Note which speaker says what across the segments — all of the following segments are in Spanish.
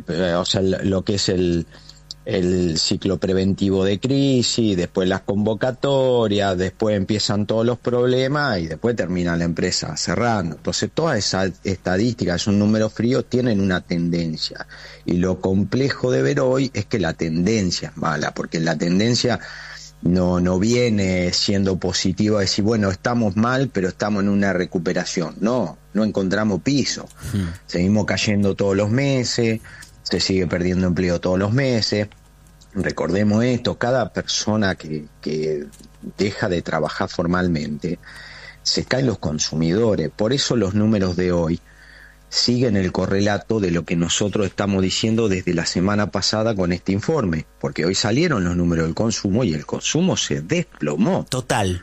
Speaker 1: o sea, lo que es el ciclo preventivo de crisis, después las convocatorias, después empiezan todos los problemas y después termina la empresa cerrando. Entonces todas esas estadísticas, esos números fríos tienen una tendencia, y lo complejo de ver hoy es que la tendencia es mala, porque la tendencia no viene siendo positiva, decir, bueno, estamos mal, pero estamos en una recuperación. No encontramos piso. Seguimos cayendo todos los meses, se sigue perdiendo empleo todos los meses. Recordemos esto, cada persona que deja de trabajar formalmente, se caen los consumidores. Por eso los números de hoy siguen el correlato de lo que nosotros estamos diciendo desde la semana pasada con este informe, porque hoy salieron los números del consumo y el consumo se desplomó.
Speaker 2: Total.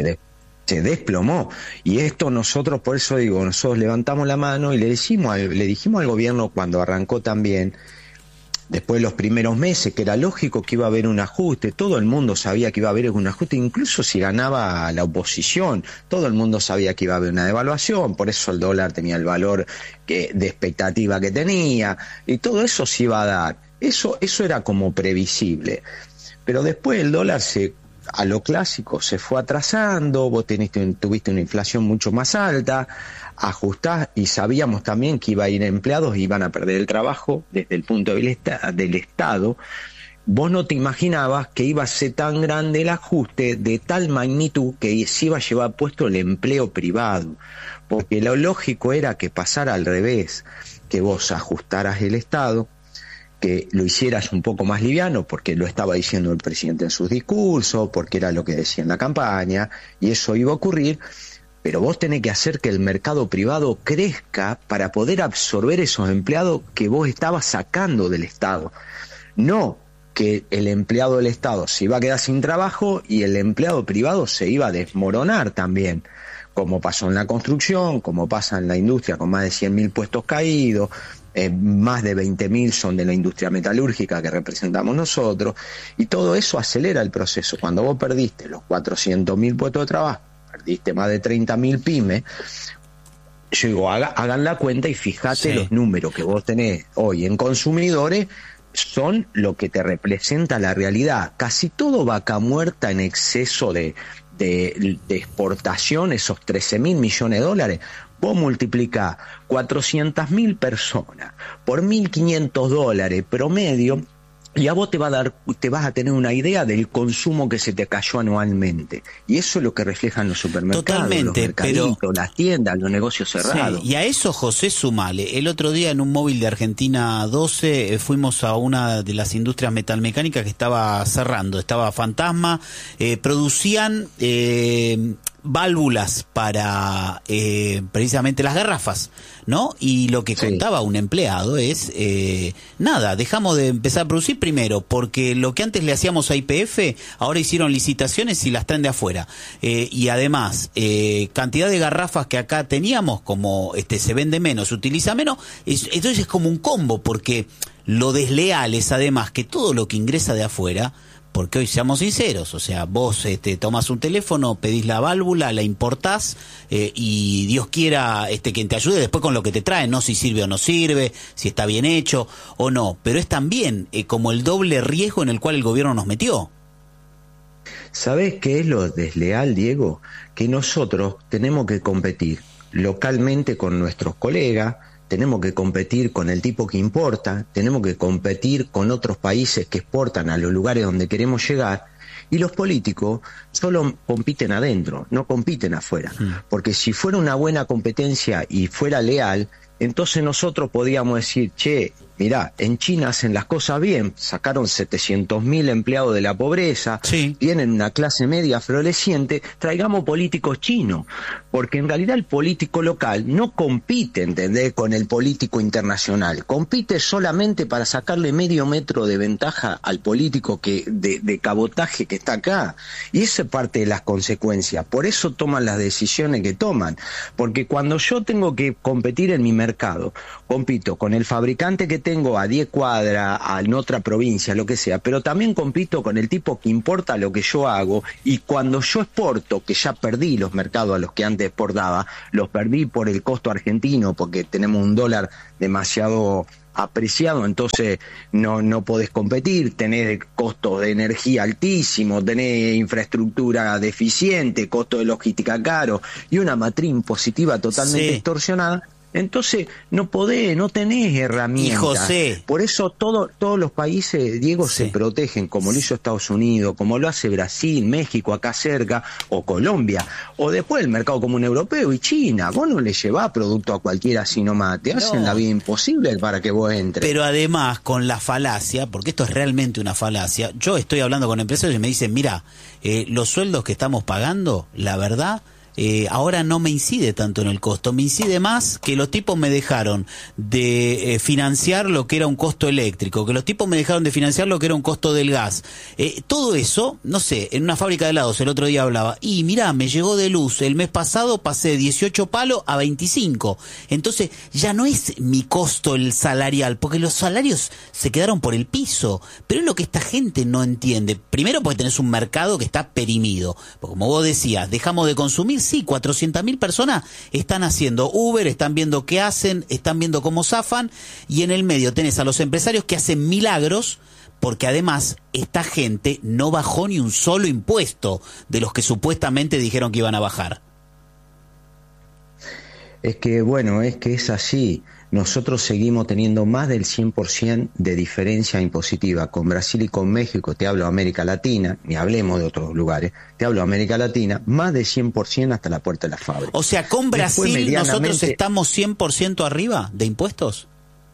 Speaker 1: Se desplomó. Y esto nosotros, por eso digo, nosotros levantamos la mano y le dijimos al gobierno cuando arrancó también, después de los primeros meses, que era lógico que iba a haber un ajuste. Todo el mundo sabía que iba a haber un ajuste, incluso si ganaba la oposición, todo el mundo sabía que iba a haber una devaluación, por eso el dólar tenía el valor de expectativa que tenía, y todo eso se iba a dar. Eso era como previsible. Pero después el dólar a lo clásico se fue atrasando, vos tuviste una inflación mucho más alta, ajustás, y sabíamos también que iba a ir empleados y iban a perder el trabajo desde el punto de vista del Estado. Vos no te imaginabas que iba a ser tan grande el ajuste, de tal magnitud, que se iba a llevar puesto el empleo privado, porque lo lógico era que pasara al revés, que vos ajustaras el Estado, que lo hicieras un poco más liviano, porque lo estaba diciendo el presidente en sus discursos, porque era lo que decía en la campaña, y eso iba a ocurrir, pero vos tenés que hacer que el mercado privado crezca para poder absorber esos empleados que vos estabas sacando del Estado. No que el empleado del Estado se iba a quedar sin trabajo y el empleado privado se iba a desmoronar también, como pasó en la construcción, como pasa en la industria con más de 100.000 puestos caídos. Más de 20.000 son de la industria metalúrgica que representamos nosotros, y todo eso acelera el proceso. Cuando vos perdiste los 400.000 puestos de trabajo, perdiste más de 30.000 pymes, yo digo, hagan la cuenta y fíjate los números que vos tenés hoy en consumidores son lo que te representa la realidad. Casi todo vaca muerta en exceso de exportación, esos 13.000 millones de dólares. Vos multiplicás 400.000 personas por $1.500 promedio, y a vos te vas a tener una idea del consumo que se te cayó anualmente. Y eso es lo que reflejan los supermercados, los mercaditos, las tiendas, los negocios cerrados.
Speaker 2: Sí, y a eso, José, sumale. El otro día en un móvil de Argentina 12 fuimos a una de las industrias metalmecánicas que estaba cerrando, estaba fantasma, producían válvulas para precisamente las garrafas, ¿no? Y lo que contaba un empleado es, dejamos de empezar a producir primero, porque lo que antes le hacíamos a YPF, ahora hicieron licitaciones y las traen de afuera. Y además, cantidad de garrafas que acá teníamos, como se vende menos, se utiliza menos, entonces es como un combo, porque lo desleal es además que todo lo que ingresa de afuera, porque hoy seamos sinceros, o sea, vos tomás un teléfono, pedís la válvula, la importás, y Dios quiera quien te ayude después con lo que te traen, no si sirve o no sirve, si está bien hecho o no, pero es también como el doble riesgo en el cual el gobierno nos metió.
Speaker 1: ¿Sabés qué es lo desleal, Diego? Que nosotros tenemos que competir localmente con nuestros colegas, tenemos que competir con el tipo que importa, tenemos que competir con otros países que exportan a los lugares donde queremos llegar, y los políticos solo compiten adentro, no compiten afuera, porque si fuera una buena competencia y fuera leal, entonces nosotros podíamos decir, mirá, en China hacen las cosas bien, sacaron 700.000 empleados de la pobreza, tienen una clase media floreciente, traigamos políticos chinos, porque en realidad el político local no compite, ¿entendés?, con el político internacional, compite solamente para sacarle medio metro de ventaja al político de cabotaje que está acá, y esa es parte de las consecuencias. Por eso toman las decisiones que toman, porque cuando yo tengo que competir en mi mercado, compito con el fabricante que tengo a 10 cuadras, en otra provincia, lo que sea, pero también compito con el tipo que importa lo que yo hago, y cuando yo exporto, que ya perdí los mercados a los que antes exportaba, los perdí por el costo argentino, porque tenemos un dólar demasiado apreciado, entonces no podés competir, tenés costos de energía altísimos, tenés infraestructura deficiente, costo de logística caro y una matriz impositiva totalmente distorsionada. Entonces no tenés herramientas.
Speaker 2: Y José,
Speaker 1: por eso todos los países, Diego, se protegen, como lo hizo Estados Unidos, como lo hace Brasil, México acá cerca, o Colombia, o después el mercado común europeo y China. Vos no le llevás producto a cualquiera así nomás, te hacen la vida imposible para que vos entres.
Speaker 2: Pero además con la falacia, porque esto es realmente una falacia, yo estoy hablando con empresarios y me dicen, mira, los sueldos que estamos pagando, la verdad, ahora no me incide tanto en el costo, me incide más que los tipos me dejaron de financiar lo que era un costo eléctrico, que los tipos me dejaron de financiar lo que era un costo del gas. Todo eso, no sé, en una fábrica de helados el otro día hablaba, y mirá, me llegó de luz, el mes pasado pasé de 18 palos a 25, entonces ya no es mi costo el salarial, porque los salarios se quedaron por el piso, pero es lo que esta gente no entiende. Primero porque tenés un mercado que está perimido, porque como vos decías, dejamos de consumir. Sí, 400.000 personas están haciendo Uber, están viendo qué hacen, están viendo cómo zafan, y en el medio tenés a los empresarios que hacen milagros, porque además esta gente no bajó ni un solo impuesto de los que supuestamente dijeron que iban a bajar.
Speaker 1: Es que es así. Nosotros seguimos teniendo más del 100% de diferencia impositiva con Brasil y con México. Te hablo de América Latina, ni hablemos de otros lugares, te hablo de América Latina, más del 100% hasta la puerta de la fábrica.
Speaker 2: O sea, con Brasil nosotros estamos 100% arriba de impuestos.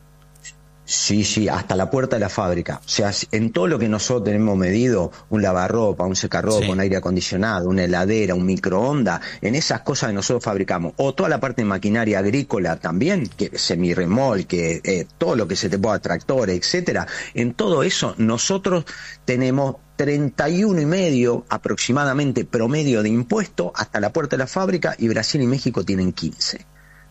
Speaker 1: Sí, hasta la puerta de la fábrica. O sea, en todo lo que nosotros tenemos medido, un lavarropa, un secarropa, un aire acondicionado, una heladera, un microondas, en esas cosas que nosotros fabricamos, o toda la parte de maquinaria agrícola también, que semirremolque, todo lo que se te pueda, tractores, etcétera, en todo eso nosotros tenemos 31,5 aproximadamente promedio de impuesto hasta la puerta de la fábrica, y Brasil y México tienen 15.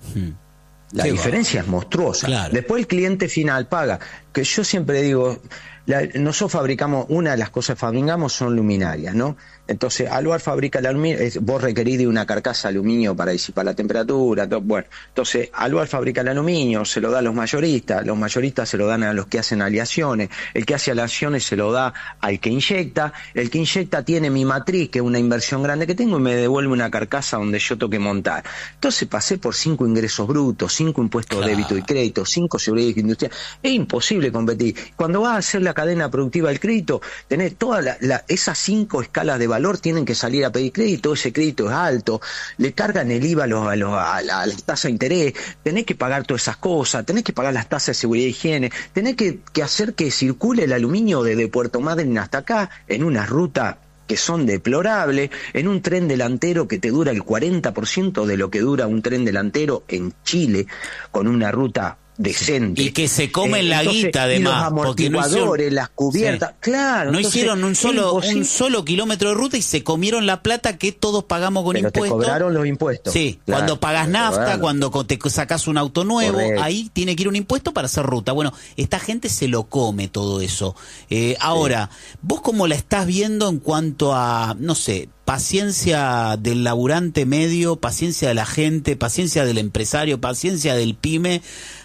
Speaker 1: La diferencia es monstruosa. Claro. Después el cliente final paga. Que yo siempre digo, nosotros fabricamos, una de las cosas que fabricamos son luminarias, ¿no? Entonces, Aluar fabrica el aluminio, vos requerís de una carcasa de aluminio para disipar la temperatura, bueno, entonces Aluar fabrica el aluminio, se lo da a los mayoristas se lo dan a los que hacen aleaciones, el que hace aleaciones se lo da al que inyecta, el que inyecta tiene mi matriz, que es una inversión grande que tengo, y me devuelve una carcasa donde yo tengo que montar. Entonces pasé por 5 ingresos brutos, 5 impuestos de débito y crédito, 5 seguridad industrial, es imposible competir. Cuando vas a hacer la cadena productiva del crédito, tenés todas esas 5 escalas de valor tienen que salir a pedir crédito, ese crédito es alto, le cargan el IVA a las tasas de interés, tenés que pagar todas esas cosas, tenés que pagar las tasas de seguridad e higiene, tenés que hacer que circule el aluminio desde Puerto Madryn hasta acá, en una ruta que son deplorables, en un tren delantero que te dura el 40% de lo que dura un tren delantero en Chile, con una ruta decente. Y
Speaker 2: que se comen la guita además.
Speaker 1: Y los amortiguadores, las cubiertas, claro.
Speaker 2: No hicieron un solo kilómetro de ruta y se comieron la plata que todos pagamos con impuestos.
Speaker 1: Te cobraron los impuestos.
Speaker 2: Sí, claro, cuando pagas nafta, cuando te sacas un auto nuevo, ahí tiene que ir un impuesto para hacer ruta. Bueno, esta gente se lo come todo eso. Ahora, ¿vos cómo la estás viendo en cuanto a, no sé, paciencia del laburante medio, paciencia de la gente, paciencia del empresario, paciencia del pyme?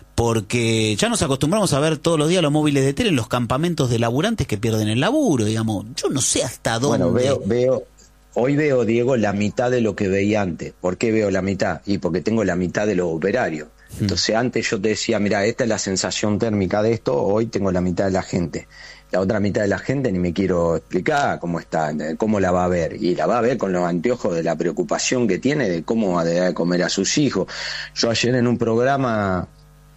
Speaker 2: Porque ya nos acostumbramos a ver todos los días los móviles de tele en los campamentos de laburantes que pierden el laburo, digamos. Yo no sé hasta dónde.
Speaker 1: Bueno, hoy veo, Diego, la mitad de lo que veía antes. ¿Por qué veo la mitad? Y porque tengo la mitad de los operarios. Entonces antes yo te decía, mira, esta es la sensación térmica de esto, hoy tengo la mitad de la gente. La otra mitad de la gente ni me quiero explicar cómo está, cómo la va a ver. Y la va a ver con los anteojos de la preocupación que tiene de cómo va a dar de comer a sus hijos. Yo ayer en un programa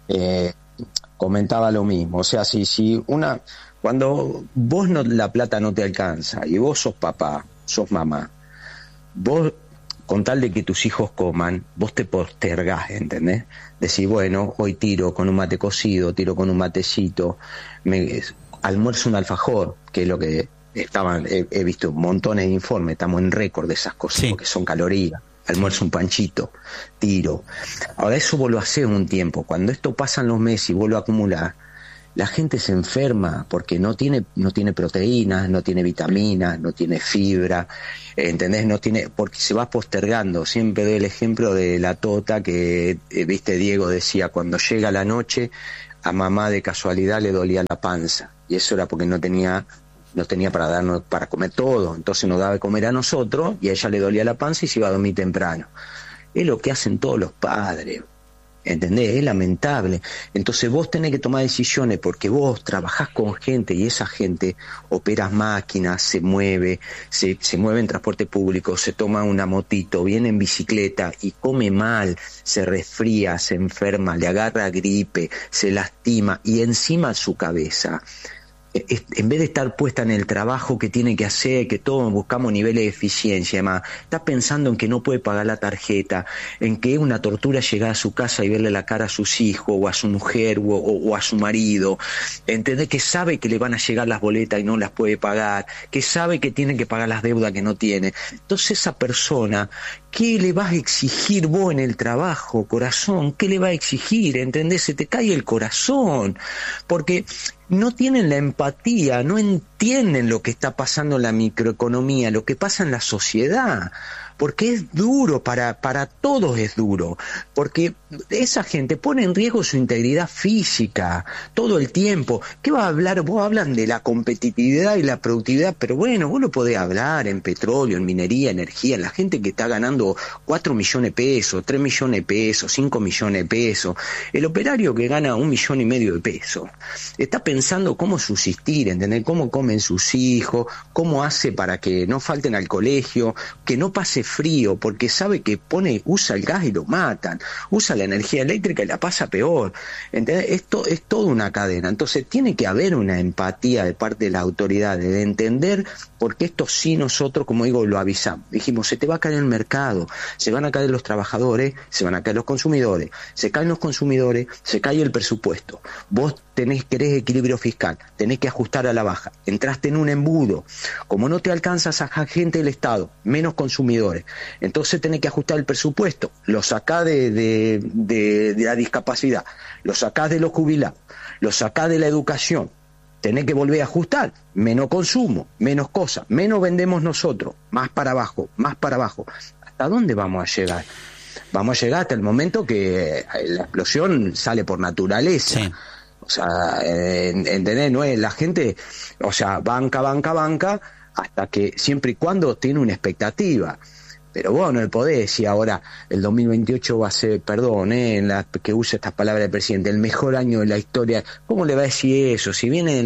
Speaker 1: comentaba lo mismo, o sea, cuando vos la plata no te alcanza y vos sos papá, sos mamá, vos con tal de que tus hijos coman, vos te postergás, ¿entendés? Decís, bueno, hoy tiro con un mate cocido, tiro con un matecito, almuerzo un alfajor, que es lo que he visto montones de informes, estamos en récord de esas cosas, porque son calorías. Almuerzo un panchito, tiro. Ahora eso vos lo hacés un tiempo. Cuando esto pasan los meses y vos lo acumulás, la gente se enferma porque no tiene proteínas, no tiene vitaminas, no tiene fibra, ¿entendés? Porque se va postergando. Siempre doy el ejemplo de la tota que, viste, Diego decía, cuando llega la noche a mamá de casualidad le dolía la panza, y eso era porque no tenía para darnos, para comer todo, entonces nos daba de comer a nosotros, y a ella le dolía la panza y se iba a dormir temprano. Es lo que hacen todos los padres, ¿entendés? Es lamentable. Entonces vos tenés que tomar decisiones porque vos trabajás con gente y esa gente opera máquinas, se mueve en transporte público, se toma una motito, viene en bicicleta y come mal, se resfría, se enferma, le agarra gripe, se lastima y encima su cabeza, en vez de estar puesta en el trabajo que tiene que hacer, que todos buscamos niveles de eficiencia, además, está pensando en que no puede pagar la tarjeta, en que es una tortura llegar a su casa y verle la cara a sus hijos, o a su mujer, o a su marido, entender que sabe que le van a llegar las boletas y no las puede pagar, que sabe que tiene que pagar las deudas que no tiene. Entonces esa persona, ¿qué le vas a exigir vos en el trabajo, corazón? ¿Qué le vas a exigir? ¿Entendés? Se te cae el corazón, porque no tienen la empatía, no entienden lo que está pasando en la microeconomía, lo que pasa en la sociedad, porque es duro, para todos es duro, porque esa gente pone en riesgo su integridad física todo el tiempo. ¿Qué va a hablar? Vos hablan de la competitividad y la productividad, pero bueno, vos lo podés hablar en petróleo, en minería, energía, en la gente que está ganando 4 millones de pesos, 3 millones de pesos, 5 millones de pesos, el operario que gana 1,5 millones de pesos, está pensando cómo subsistir, ¿entendés? Cómo comen sus hijos, cómo hace para que no falten al colegio, que no pase frío, porque sabe que usa el gas y lo matan, usa la energía eléctrica y la pasa peor, ¿entendés? Esto es toda una cadena. Entonces tiene que haber una empatía de parte de las autoridades, de entender, porque esto sí nosotros, como digo, lo avisamos. Dijimos, se te va a caer el mercado, se van a caer los trabajadores, se van a caer los consumidores, se caen los consumidores, se cae el presupuesto. Vos querés equilibrio fiscal, tenés que ajustar a la baja, entraste en un embudo, como no te alcanzas a gente del Estado, menos consumidores, entonces tenés que ajustar el presupuesto, lo sacás de la discapacidad, lo sacás de los jubilados, lo sacás de la educación, tenés que volver a ajustar, menos consumo, menos cosas, menos vendemos nosotros, más para abajo, ¿hasta dónde vamos a llegar? Vamos a llegar hasta el momento que la explosión sale por naturaleza. Sí. O sea, ¿entendés? No es la gente, o sea, banca, hasta que, siempre y cuando tiene una expectativa. Pero vos no le podés decir ahora, el 2028 va a ser, perdón, que use estas palabras del presidente, el mejor año de la historia. ¿Cómo le va a decir eso? Si viene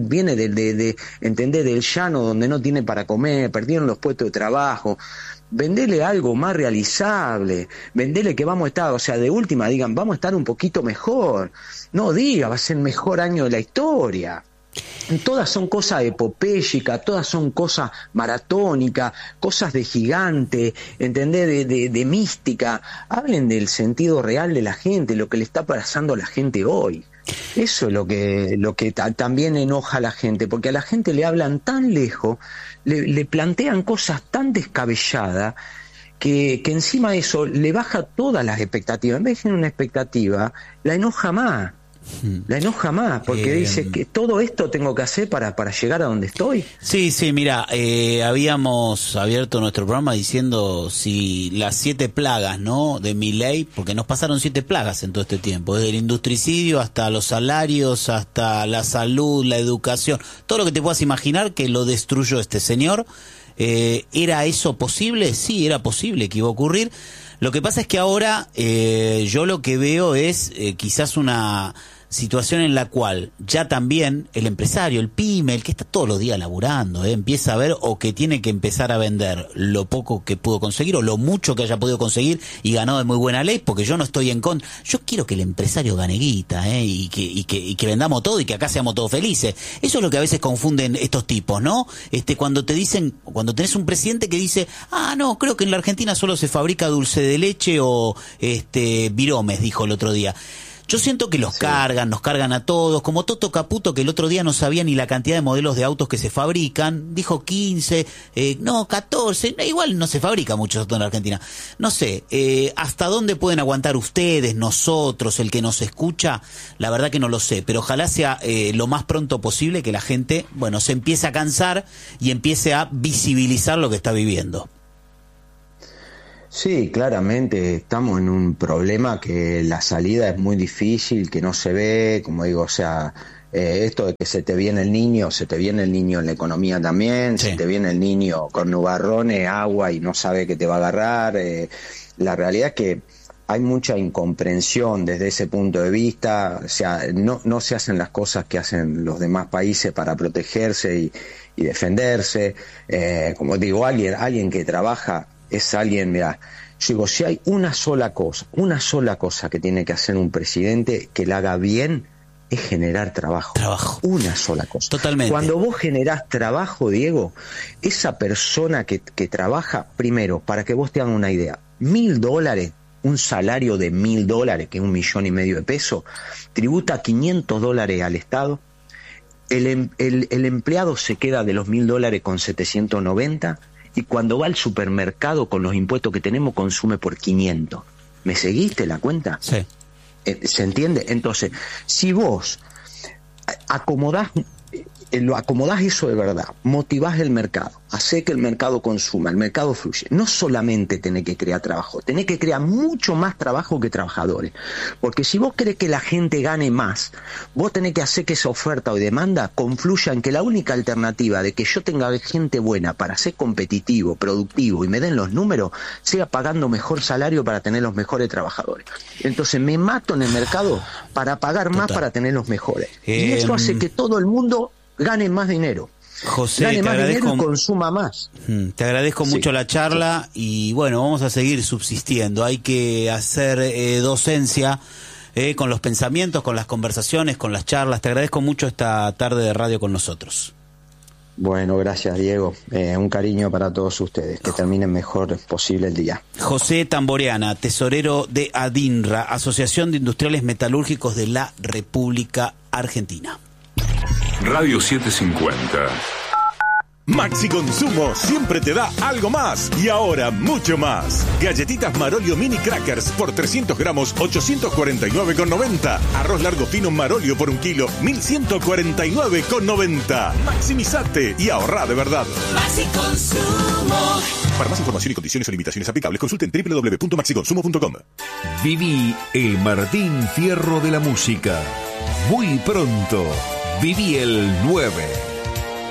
Speaker 1: ¿entendés? Del llano donde no tiene para comer, perdieron los puestos de trabajo. Vendele algo más realizable, vendele que vamos a estar, o sea, de última digan, vamos a estar un poquito mejor, no diga, va a ser el mejor año de la historia. Todas son cosas epopélicas, todas son cosas maratónicas, cosas de gigante, ¿entendés? De mística. Hablen del sentido real de la gente, lo que le está pasando a la gente hoy. Eso es lo que también enoja a la gente, porque a la gente le hablan tan lejos, le plantean cosas tan descabelladas, que encima de eso le baja todas las expectativas. En vez de tener una expectativa, la enoja más. Porque dice que todo esto tengo que hacer para llegar a donde estoy.
Speaker 2: Sí, mira, habíamos abierto nuestro programa diciendo si las 7 plagas, ¿no?, de Milei, porque nos pasaron 7 plagas en todo este tiempo, desde el industricidio hasta los salarios, hasta la salud, la educación, todo lo que te puedas imaginar que lo destruyó este señor. ¿Era eso posible? Sí, era posible que iba a ocurrir. Lo que pasa es que ahora yo lo que veo es quizás una situación en la cual ya también el empresario, el pyme, el que está todos los días laburando, empieza a ver, o que tiene que empezar a vender lo poco que pudo conseguir o lo mucho que haya podido conseguir y ganó de muy buena ley, porque yo no estoy en contra. Yo quiero que el empresario gane guita, y que vendamos todo y que acá seamos todos felices. Eso es lo que a veces confunden estos tipos, ¿no? Cuando te dicen, cuando tenés un presidente que dice, no, creo que en la Argentina solo se fabrica dulce de leche o viromes, dijo el otro día. Yo siento que nos cargan a todos, como Toto Caputo, que el otro día no sabía ni la cantidad de modelos de autos que se fabrican, dijo 15, 14, igual no se fabrica mucho autos en la Argentina. No sé, ¿hasta dónde pueden aguantar ustedes, nosotros, el que nos escucha? La verdad que no lo sé, pero ojalá sea lo más pronto posible que la gente, se empiece a cansar y empiece a visibilizar lo que está viviendo.
Speaker 1: Sí, claramente estamos en un problema que la salida es muy difícil, que no se ve, como digo, o sea, esto de que se te viene el niño en la economía también,
Speaker 2: Sí.
Speaker 1: se te viene el niño con nubarrones, agua y no sabe que te va a agarrar. La realidad es que hay mucha incomprensión desde ese punto de vista, o sea, no se hacen las cosas que hacen los demás países para protegerse y defenderse. Como digo, alguien que trabaja es alguien, mira, yo digo, si hay una sola cosa que tiene que hacer un presidente que la haga bien, es generar trabajo. Una sola cosa.
Speaker 2: Totalmente.
Speaker 1: Cuando vos generás trabajo, Diego, esa persona que trabaja, primero, para que vos te hagan una idea, $1.000, un salario de $1.000, que es 1,5 millones de pesos, tributa $500 al Estado. El empleado se queda de los $1.000 con 790, y cuando va al supermercado con los impuestos que tenemos consume por 500. ¿Me seguiste la cuenta?
Speaker 2: Sí.
Speaker 1: ¿Se entiende? Entonces, si vos acomodás eso de verdad, motivás el mercado, hacés que el mercado consuma, el mercado fluye, no solamente tenés que crear trabajo, tenés que crear mucho más trabajo que trabajadores, porque si vos querés que la gente gane más, vos tenés que hacer que esa oferta o demanda confluya en que la única alternativa de que yo tenga gente buena para ser competitivo, productivo y me den los números, sea pagando mejor salario para tener los mejores trabajadores. Entonces me mato en el mercado para pagar más para tener los mejores. Y eso hace que todo el mundo gane más dinero.
Speaker 2: José,
Speaker 1: gane
Speaker 2: te
Speaker 1: más
Speaker 2: agradezco,
Speaker 1: dinero y consuma más.
Speaker 2: Te agradezco mucho la charla y bueno, vamos a seguir subsistiendo. Hay que hacer docencia con los pensamientos, con las conversaciones, con las charlas. Te agradezco mucho esta tarde de radio con nosotros.
Speaker 1: Bueno, gracias, Diego. Un cariño para todos ustedes. Que terminen mejor posible el día.
Speaker 2: José Tamboreana, tesorero de ADINRA, Asociación de Industriales Metalúrgicos de la República Argentina.
Speaker 3: Radio 750.
Speaker 4: Maxi Consumo siempre te da algo más y ahora mucho más. Galletitas Marolio Mini Crackers por 300 gramos, 849,90. Arroz largo fino Marolio por 1 kilo, 1.149,90. Maximizate y ahorrá de verdad.
Speaker 5: Maxi Consumo.
Speaker 4: Para más información y condiciones o limitaciones aplicables, consulten www.maxiconsumo.com.
Speaker 3: Viví el Martín Fierro de la música. Muy pronto, viví el 9.